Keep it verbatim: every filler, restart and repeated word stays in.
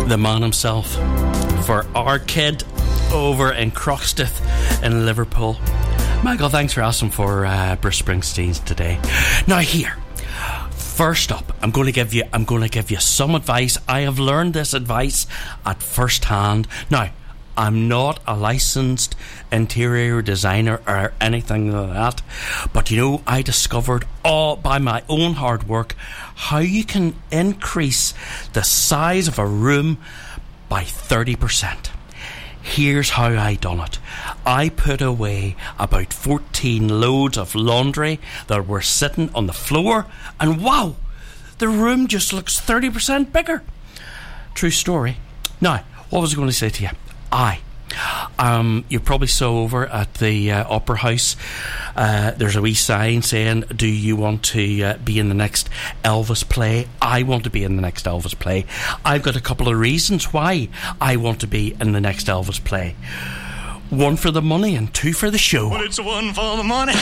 the man himself, for our kid over in Croxteth in Liverpool. Michael, thanks for asking for uh, Bruce Springsteen's today. Now here, first up, I'm going to give you I'm going to give you some advice. I have learned this advice at first hand. Now, I'm not a licensed interior designer or anything like that, but you know, I discovered all by my own hard work how you can increase the size of a room by thirty percent. Here's how I done it. I put away about fourteen loads of laundry that were sitting on the floor, and wow, the room just looks thirty percent bigger. True story. Now, what was I going to say to you? I Um, you probably saw over at the uh, Opera House, uh, there's a wee sign saying, do you want to uh, be in the next Elvis play? I want to be in the next Elvis play. I've got a couple of reasons why I want to be in the next Elvis play. One for the money and two for the show. Well, it's one for the money